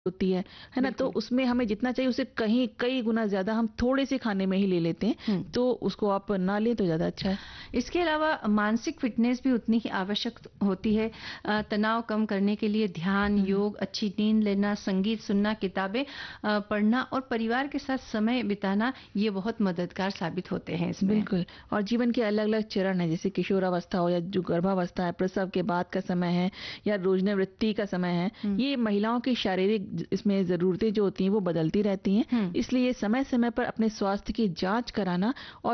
होती है ना? तो बिल्कुल। उसमें हमें जितना चाहिए उससे कहीं कई गुना ज़्यादा हम थोड़े से खाने में ही ले लेते हैं, हुँ। तो उसको आप ना लें तो ज़्यादा अच्छा है। इसके अलावा मानसिक फ़िटनेस भी उतनी ही आवश्यक होती है। तनाव कम करने के लिए ध्यान, हुँ। योग, अच्छी नींद लेना, संगीत सुनना, किताबें पढ़ना और परिवार के साथ समय बिताना ये बहुत मददगार साबित होते हैं इसमें। बिल्कुल। और जीवन के अलग-अलग चरण हैं, जैसे किशोरावस्था हो या जो गर्भावस्था है, प्रसव के बाद का समय है या रोज़निवृत्ति का समय है, हुँ। ये महिलाओं की शारीरिक इसमें ज़रूरतें जो होती हैं वो बदलती रहती हैं। हुँ। इसलिए समय-समय पर अपने स्वास्थ्य की जाँच कराना और